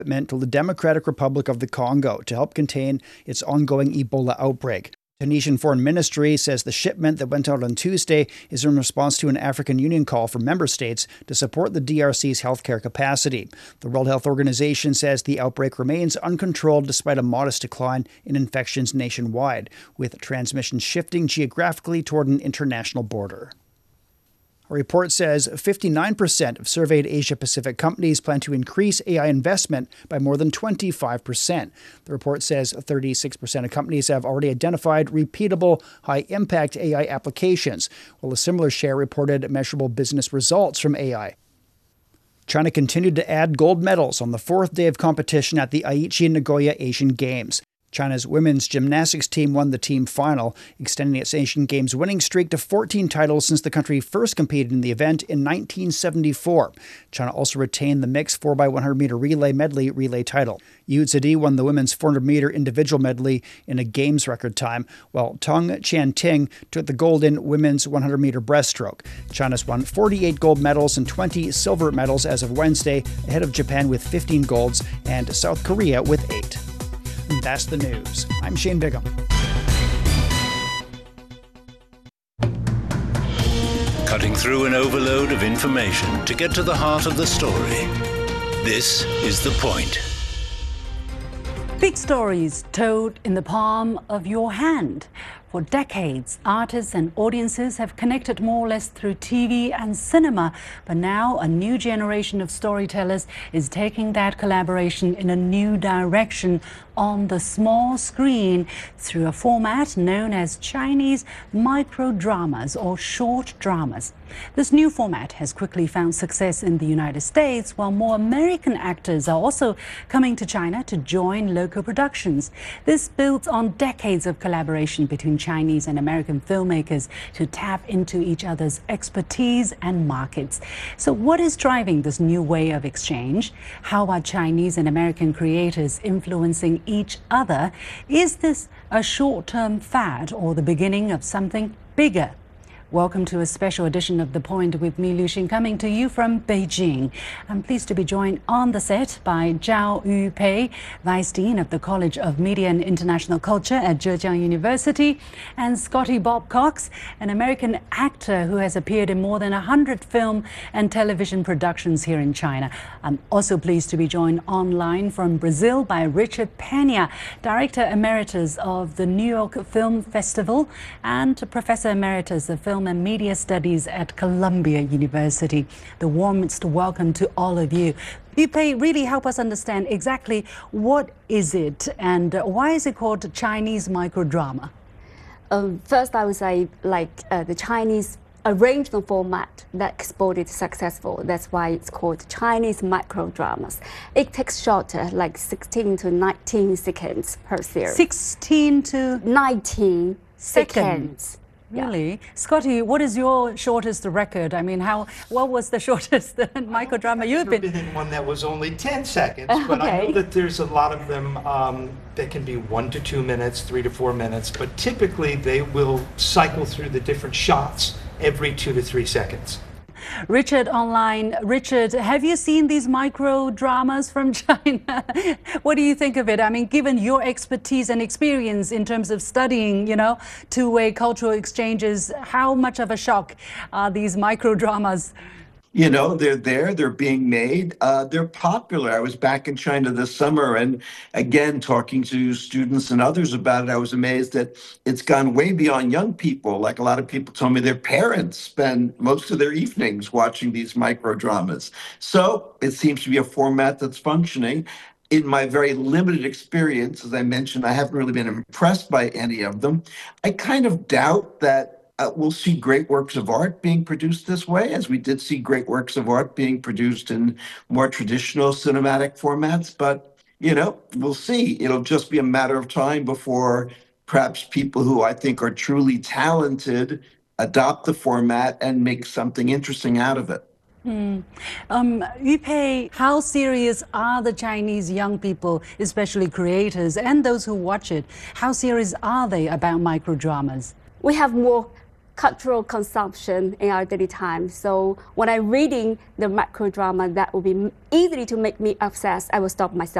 To the Democratic Republic of the Congo to help contain its ongoing Ebola outbreak. Tunisian Foreign Ministry says the shipment that went out on Tuesday is in response to an African Union call for member states to support the DRC's healthcare capacity. The World Health Organization says the outbreak remains uncontrolled despite a modest decline in infections nationwide, with transmission shifting geographically toward an international border. A report says 59% of surveyed Asia-Pacific companies plan to increase AI investment by more than 25%. The report says 36% of companies have already identified repeatable, high-impact AI applications, while a similar share reported measurable business results from AI. China continued to add gold medals on the fourth day of competition at the Aichi Nagoya Asian Games. China's women's gymnastics team won the team final, extending its Asian Games winning streak to 14 titles since the country first competed in the event in 1974. China also retained the mixed 4x100-meter relay medley relay title. Yu Zidi won the women's 400-meter individual medley in a Games record time, while Tong Qianting took the gold in women's 100-meter breaststroke. China's won 48 gold medals and 20 silver medals as of Wednesday, ahead of Japan with 15 golds and South Korea with 8. And that's the news. I'm Shane Bigham. Cutting through an overload of information to get to the heart of the story. This is The Point. Big stories told in the palm of your hand. For decades, artists and audiences have connected more or less through TV and cinema, but now a new generation of storytellers is taking that collaboration in a new direction on the small screen through a format known as Chinese microdramas or short dramas. This new format has quickly found success in the United States, while more American actors are also coming to China to join local productions. This builds on decades of collaboration between Chinese and American filmmakers to tap into each other's expertise and markets. So what is driving this new way of exchange? How are Chinese and American creators influencing each other? Is this a short-term fad or the beginning of something bigger? Welcome to a special edition of The Point with me, Liu Xin, coming to you from Beijing. I'm pleased to be joined on the set by Zhao Yupei, Vice Dean of the College of Media and International Culture at Zhejiang University, and Scotty Bob Cox, an American actor who has appeared in more than 100 film and television productions here in China. I'm also pleased to be joined online from Brazil by Richard Pena, Director Emeritus of the New York Film Festival and Professor Emeritus of Film and Media Studies at Columbia University. The warmest welcome to all of you. Yupei, really help us understand exactly what is it and why is it called Chinese microdrama? First, I would say the Chinese original format that exported successful. That's why it's called Chinese microdramas. It takes shorter, like 16 to 19 seconds per series. 16 to 19 seconds. Really? Yeah. Scotty, what is your shortest record? I mean, what was the shortest microdrama you've been? I've been in one that was only 10 seconds, but okay. I know that there's a lot of them that can be 1 to 2 minutes, 3 to 4 minutes, but typically they will cycle through the different shots every 2 to 3 seconds. Richard online. Richard, have you seen these micro dramas from China? What do you think of it? I mean, given your expertise and experience in terms of studying, two-way cultural exchanges, how much of a shock are these micro dramas? They're being made. They're popular. I was back in China this summer, and again, talking to students and others about it, I was amazed that it's gone way beyond young people. Like a lot of people told me their parents spend most of their evenings watching these micro dramas. So it seems to be a format that's functioning. In my very limited experience, as I mentioned, I haven't really been impressed by any of them. I kind of doubt that we'll see great works of art being produced this way, as we did see great works of art being produced in more traditional cinematic formats. But, we'll see. It'll just be a matter of time before perhaps people who I think are truly talented adopt the format and make something interesting out of it. Yupei, how serious are the Chinese young people, especially creators and those who watch it? How serious are they about microdramas? We have more cultural consumption in our daily time. So when I'm reading the macro drama that will be easily to make me obsessed, I will stop myself.